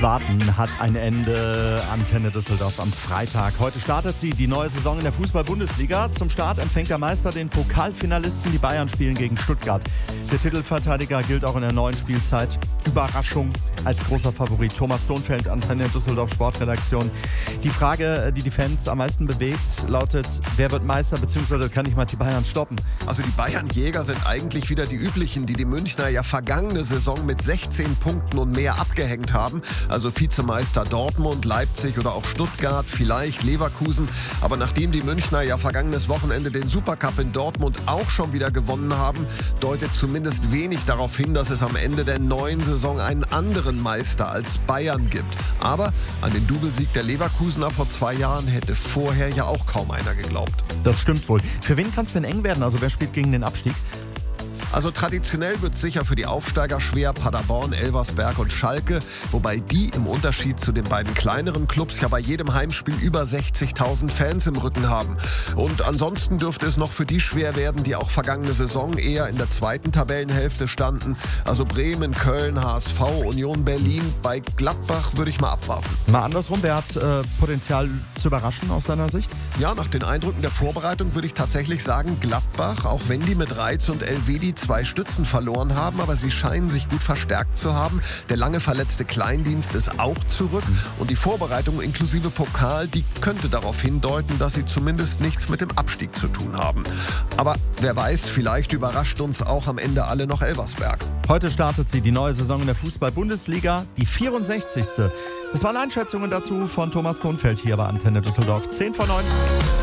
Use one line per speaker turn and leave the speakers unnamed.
Warten hat ein Ende. Antenne Düsseldorf am Freitag. Heute startet sie die neue Saison in der Fußball-Bundesliga. Zum Start empfängt der Meister den Pokalfinalisten. Die Bayern spielen gegen Stuttgart. Der Titelverteidiger gilt auch in der neuen Spielzeit. Überraschung als großer Favorit. Thomas Dohnfeld, Antenne Düsseldorf Sportredaktion. Die Frage, die Fans am meisten bewegt, lautet: Wer wird Meister, beziehungsweise kann ich mal die Bayern stoppen?
Also die Bayern-Jäger sind eigentlich wieder die üblichen, die Münchner ja vergangene Saison mit 16 Punkten und mehr abgehängt haben. Also Vizemeister Dortmund, Leipzig oder auch Stuttgart, vielleicht Leverkusen. Aber nachdem die Münchner ja vergangenes Wochenende den Supercup in Dortmund auch schon wieder gewonnen haben, deutet zumindest wenig darauf hin, dass es am Ende der neuen Saison einen anderen Meister als Bayern gibt. Aber an den Doublesieg der Leverkusener vor 2 Jahren hätte vorher ja auch kaum einer geglaubt.
Das stimmt wohl. Für wen kann es denn eng werden? Also wer spielt gegen den Abstieg?
Also traditionell wird es sicher für die Aufsteiger schwer, Paderborn, Elversberg und Schalke, wobei die im Unterschied zu den beiden kleineren Clubs ja bei jedem Heimspiel über 60.000 Fans im Rücken haben. Und ansonsten dürfte es noch für die schwer werden, die auch vergangene Saison eher in der zweiten Tabellenhälfte standen. Also Bremen, Köln, HSV, Union Berlin. Bei Gladbach würde ich mal abwarten.
Mal andersrum, wer hat Potenzial zu überraschen aus deiner Sicht?
Ja, nach den Eindrücken der Vorbereitung würde ich tatsächlich sagen Gladbach, auch wenn die mit Reitz und Elvedi 2 Stützen verloren haben, aber sie scheinen sich gut verstärkt zu haben. Der lange verletzte Kleindienst ist auch zurück und die Vorbereitung inklusive Pokal, die könnte darauf hindeuten, dass sie zumindest nichts mit dem Abstieg zu tun haben. Aber wer weiß, vielleicht überrascht uns auch am Ende alle noch Elversberg.
Heute startet sie, die neue Saison in der Fußball-Bundesliga, die 64. Das waren Einschätzungen dazu von Thomas Dohnfeld hier bei Antenne Düsseldorf. 10 vor 9.